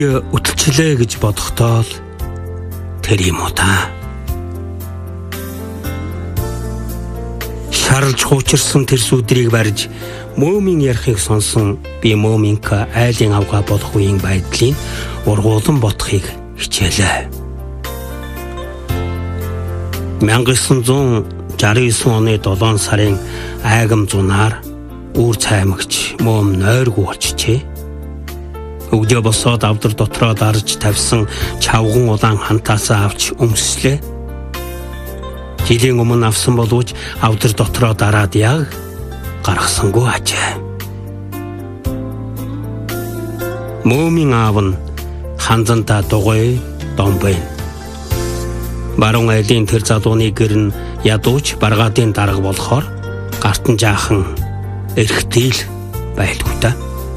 Үтэлчлээ гэж бодохдоо л тэр юм уу та. Шарлж хуучирсан тэр сүдрийг барьж мөөмийн ярихыг сонсон би мөөминка айлын авгаа болох үеийн байдлыг ургуулan бодохыг хичээлээ. 1969 оны 7 сарын айгам зунаар үүр цаймагч мөөм нойргүй болчихжээ. Өгдөө босоод авдар дотроо дарж тавьсан чавган улаан хантаасаа авч өмслээ. Жилийн өмнө авсан боловч авдар дотроо дараад яг гаргасангүй ажээ. Мөөмийн аав нь ханзантаа дугуй домбын. Баруун айлын тэр залууны гэр нь ядууч баргаадын дарга болохоор гарт нь жаахан эрхтэл байлгүй та.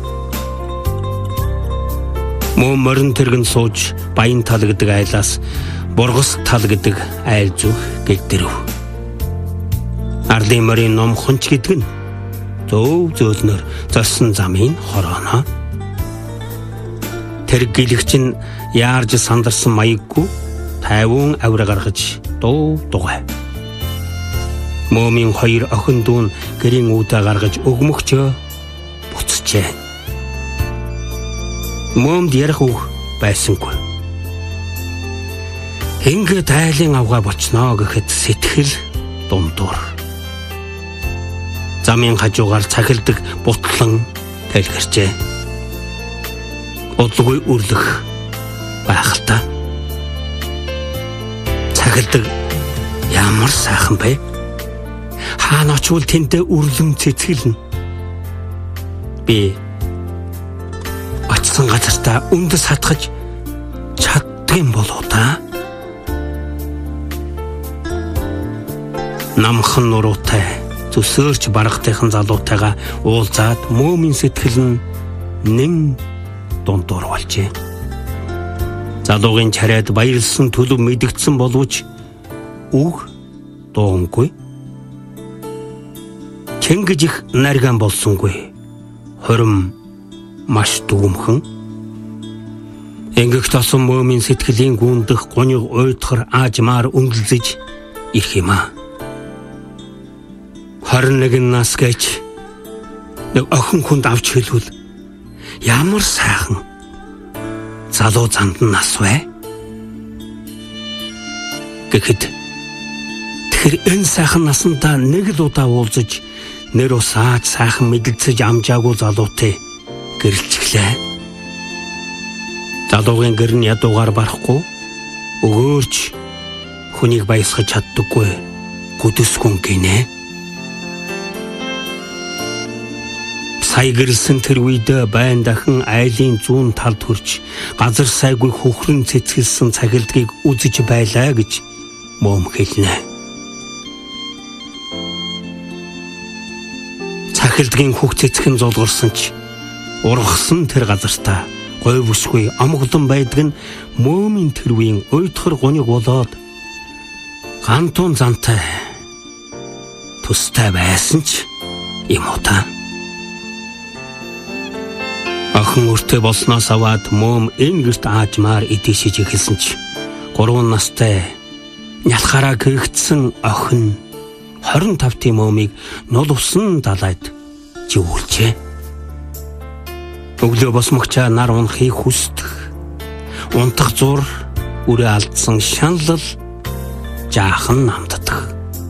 Мөн морин тэргэн сууж баян тал гэдэг айлаас бургас тал гэдэг айл зүг гэлдэрв. Арлын морин ном хонч гэдэг нь зөв зөөлнөр зорсон замын хорооно. Тэр гэлэгч нь яарж сандарсан маяггүй тайван авир гаргаж дуу дугай. Мөөмийн хоёр охин дүүн гэрийн үүдэ гаргаж өгмөгчөө буцжээ. Мөөмд ярих үг байсангүй. Ингээд айлын авгаа болчихноо гэхэд сэтгэл дундуур. Замын хажуугаар цахилдаг бутлан тэлгэрчээ. Удалгүй үрлэх байх л та. Цахилдаг ямар сайхан бэ? Хаана очвол тэнтэй үрлэм цэцгэлнэ. Би очсон газартаа үндэс хатгаж чаддсан болоо та. Намхан нуруутай зүсөөрч баргатайхан залуутайгаа уулзаад мөөмийн сэтгэл нь нэн дундуур болжээ. Залуугийн чарайд баярлсан төлөв мэдэгдсэн боловч үг дуунгүй. Чингэж их нарган болсонгүй. Хорим маш дүүмхэн. Энгэх тосон мөөмийн сэтгэлийн гүндэх гонёг уйдхар аажмаар үнгэлзэж ирэх юм аа. 21 нас гэж нэг охин хүнд авч хэлвэл ямар сайхан залуу занд нас вэ? Гэхэд тэр энэ сайхан насандаа нэг л удаа уулзаж нэр усааж сайхан мэдэлцэж амжаагүй залуутай гэрэлчихлээ. Залуугийн гэр нь ядуугаар барахгүй өгөөрч хүнийг баясгаж чаддаггүй гүдэсгүн гинэ. Сая гэрэлсэн тэр үед байн дахин айлын зүүн талд хөрч газар сайгүй хөхрөн цэцгэлсэн цахилдгийг үзэж байлаа гэж мөөм хэлнэ. Цахилдгийн хөх цэцгэн золгорсон ч ургасан тэр газартаа говь өсгүй амгалан байдаг нь мөөмийн тэр үеийн уйдхар гонёг болоод гантун зантай тустай байсан ч юм уу та. Охин өртөө болсноос аваад мөөм энэ гэрт аажмаар идэшиж эхэлсэн ч 3 настай нялхаараа гэгдсэн охин 25 мөөмийг нул усан далайд живүүлжээ. Өглөө босмогчаа нар унахыг хүсдэг. Унтах зур үрээ алдсан шаналл жаахан намддаг.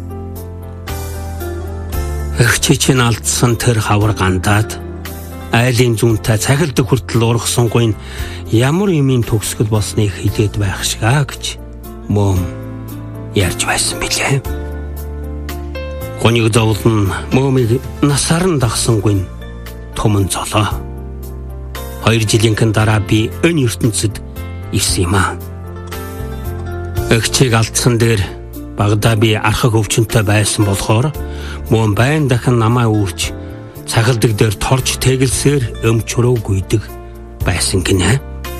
Эхчээч нь алдсан тэр хавар гандаад айлын зүүнтэй цахилдаг хүртэл ургасангүй ямар юмын төгсгөл болсныг хэлээд байх шиг аа гэж мөөм ярьж байсан билээ. Гонёг зовлон мөөмийг насаар нь дагсангүй томон золоо. 2 жилийнхэн дараа би энэ ертөнцид ирсэн юм аа. Эгчийг алдсан дээр багада би архаг өвчнөд байсан болохоор мөн байн дахин намаа үүрч цахилдаг дээр торж тэгэлсээр өмчрөө гүйдэг байсан гинэ.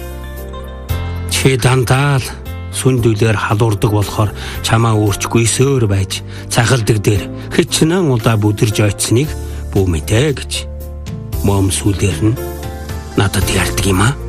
Чи дандаа л сүндүлээр халуурдаг болохоор чамаа өөрч гүйсөөр байж цахилдаг дээр хичнээн удаа бүдэрж ойцсныг бүү мэдээ гэж мөөм сүлээр нь надад ярьдаг юм аа.